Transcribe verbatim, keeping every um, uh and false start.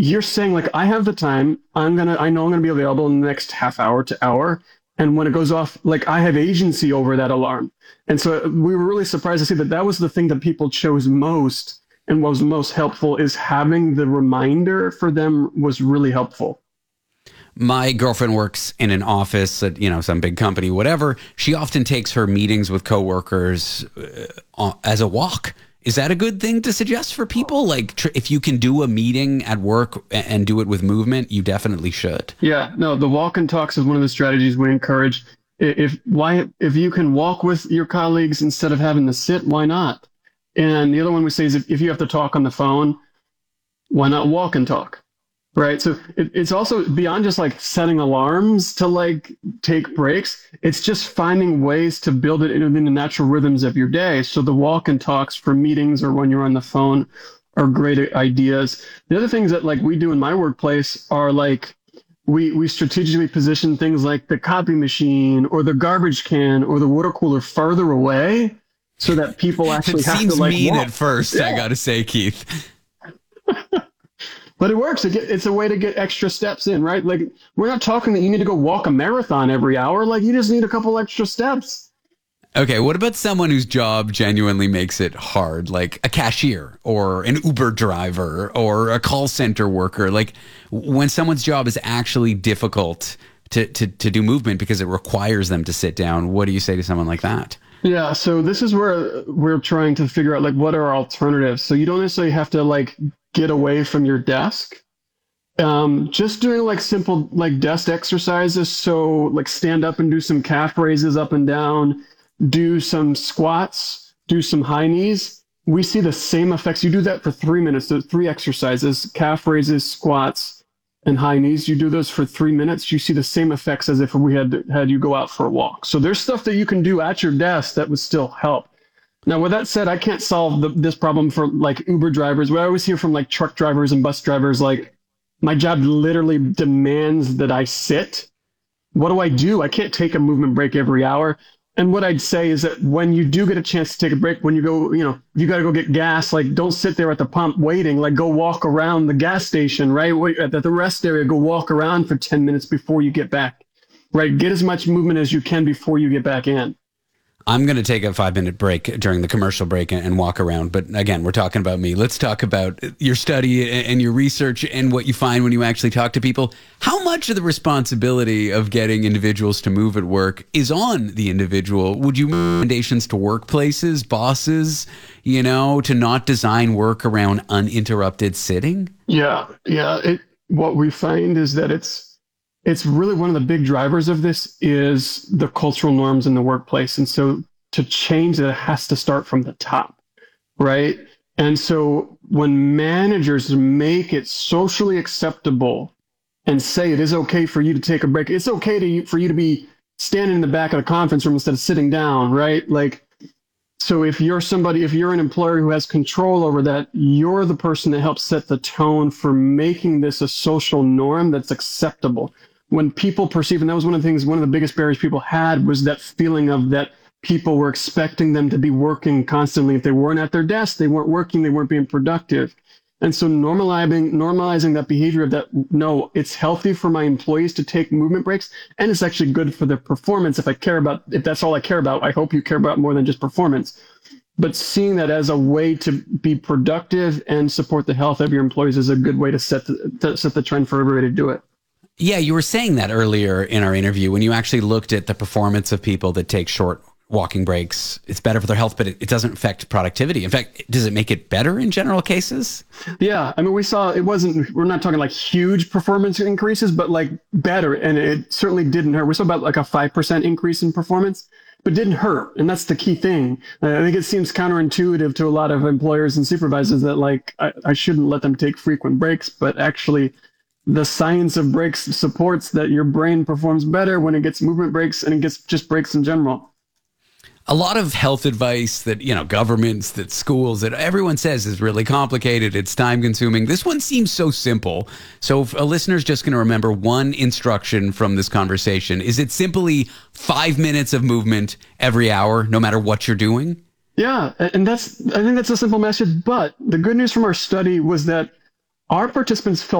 you're saying like, I have the time. I'm gonna, I know I'm gonna be available in the next half hour to hour. And when it goes off, like I have agency over that alarm. And so we were really surprised to see that that was the thing that people chose most. And what was most helpful is having the reminder for them was really helpful. My girlfriend works in an office at, you know, some big company, whatever. She often takes her meetings with coworkers uh, as a walk. Is that a good thing to suggest for people? Like, tr- if you can do a meeting at work and do it with movement, you definitely should. Yeah, no, the walk and talks is one of the strategies we encourage. If why if you can walk with your colleagues instead of having to sit, why not? And the other one we say is if, if you have to talk on the phone, why not walk and talk? Right. So it, it's also beyond just like setting alarms to like take breaks. It's just finding ways to build it in the natural rhythms of your day. So the walk and talks for meetings or when you're on the phone are great ideas. The other things that like we do in my workplace are like we we strategically position things like the copy machine or the garbage can or the water cooler farther away so that people actually it have seems to like mean walk. At first, yeah. I got to say, Keith. But it works. It get, it's a way to get extra steps in, right? Like, we're not talking that you need to go walk a marathon every hour. Like, you just need a couple extra steps. Okay, what about someone whose job genuinely makes it hard, like a cashier or an Uber driver or a call center worker? Like, when someone's job is actually difficult to, to, to do movement because it requires them to sit down, what do you say to someone like that? Yeah, so this is where we're trying to figure out, like, what are our alternatives? So you don't necessarily have to, like, get away from your desk. Um, just doing like simple like desk exercises. So like stand up and do some calf raises up and down, do some squats, do some high knees. We see the same effects. You do that for three minutes. Those three exercises, calf raises, squats, and high knees. You do those for three minutes. You see the same effects as if we had had you go out for a walk. So there's stuff that you can do at your desk that would still help. Now, with that said, I can't solve the, this problem for like Uber drivers. We always hear from like truck drivers and bus drivers, like, my job literally demands that I sit. What do I do? I can't take a movement break every hour. And what I'd say is that when you do get a chance to take a break, when you go, you know, you got to go get gas, like don't sit there at the pump waiting, like go walk around the gas station, right? Wait, at the rest area, go walk around for ten minutes before you get back, right? Get as much movement as you can before you get back in. I'm going to take a five minute break during the commercial break and walk around. But again, we're talking about me. Let's talk about your study and your research and what you find when you actually talk to people. How much of the responsibility of getting individuals to move at work is on the individual? Would you make recommendations to workplaces, bosses, you know, to not design work around uninterrupted sitting? Yeah. Yeah. It, what we find is that it's, It's really one of the big drivers of this is the cultural norms in the workplace. And so to change that, it has to start from the top, right? And so when managers make it socially acceptable and say it is okay for you to take a break, it's okay to, for you to be standing in the back of the conference room instead of sitting down, right? Like, so if you're somebody, if you're an employer who has control over that, you're the person that helps set the tone for making this a social norm that's acceptable. When people perceive, and that was one of the things, one of the biggest barriers people had was that feeling of that people were expecting them to be working constantly. If they weren't at their desk, they weren't working, they weren't being productive. And so normalizing, normalizing that behavior of that, no, it's healthy for my employees to take movement breaks, and it's actually good for their performance. If I care about, if that's all I care about, I hope you care about more than just performance. But seeing that as a way to be productive and support the health of your employees is a good way to set the, to set the trend for everybody to do it. Yeah, you were saying that earlier in our interview when you actually looked at the performance of people that take short walking breaks. It's better for their health, but it, it doesn't affect productivity. In fact, does it make it better in general cases? Yeah, I mean, we saw it wasn't, we're not talking like huge performance increases, but like better. And it certainly didn't hurt. We saw about like a five percent increase in performance, but didn't hurt. And that's the key thing. I think it seems counterintuitive to a lot of employers and supervisors that like, I, I shouldn't let them take frequent breaks, but actually the science of breaks supports that your brain performs better when it gets movement breaks and it gets just breaks in general. A lot of health advice that, you know, governments, that schools, that everyone says is really complicated. It's time consuming. This one seems so simple. So if a listener's just going to remember one instruction from this conversation, is it simply five minutes of movement every hour, no matter what you're doing? Yeah. And that's, I think that's a simple message. But the good news from our study was that our participants felt